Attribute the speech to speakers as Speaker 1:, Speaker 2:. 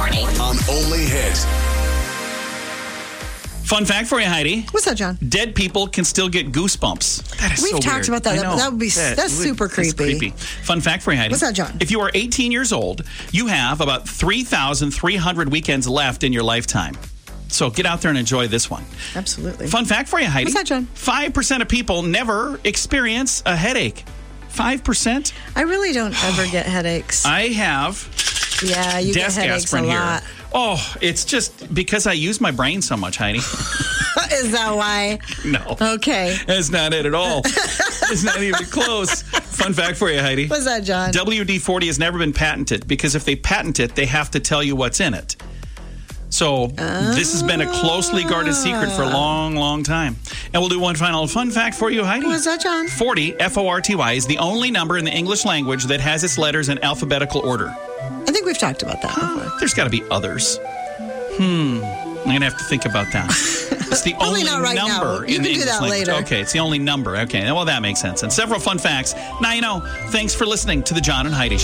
Speaker 1: morning.
Speaker 2: On Only Hit.
Speaker 3: Fun fact for you, Heidi.
Speaker 4: What's that, John?
Speaker 3: Dead people can still get goosebumps. That is
Speaker 4: We've
Speaker 3: so
Speaker 4: talked
Speaker 3: weird.
Speaker 4: about that.
Speaker 3: I know.
Speaker 4: That's super creepy.
Speaker 3: Fun fact for you, Heidi.
Speaker 4: What's that, John?
Speaker 3: If you are 18 years old, you have about 3,300 weekends left in your lifetime. So get out there and enjoy this one.
Speaker 4: Absolutely.
Speaker 3: Fun fact for you, Heidi.
Speaker 4: What's that, John?
Speaker 3: 5% of people never experience a headache. 5%?
Speaker 4: I really don't ever get headaches.
Speaker 3: I have.
Speaker 4: Yeah, you get
Speaker 3: Desk
Speaker 4: headaches
Speaker 3: aspirin
Speaker 4: a lot.
Speaker 3: here. Oh, it's just because I use my brain so much, Heidi.
Speaker 4: Is that why?
Speaker 3: No.
Speaker 4: Okay.
Speaker 3: That's not it at all. It's not even close. Fun fact for you, Heidi.
Speaker 4: What's that, John?
Speaker 3: WD-40 has never been patented because if they patent it, they have to tell you what's in it. So this has been a closely guarded secret for a long, long time. And we'll do one final fun fact for you, Heidi.
Speaker 4: What's that, John?
Speaker 3: 40, F-O-R-T-Y, is the only number in the English language that has its letters in alphabetical order.
Speaker 4: I think we've talked about that before.
Speaker 3: There's got to be others. I'm going to have to think about that. It's the only
Speaker 4: not right
Speaker 3: number
Speaker 4: now. You
Speaker 3: in the
Speaker 4: can do
Speaker 3: English
Speaker 4: that
Speaker 3: language.
Speaker 4: later.
Speaker 3: Okay, it's the only number. Okay, well, that makes sense. And several fun facts. Now you know. Thanks for listening to the John and Heidi Show.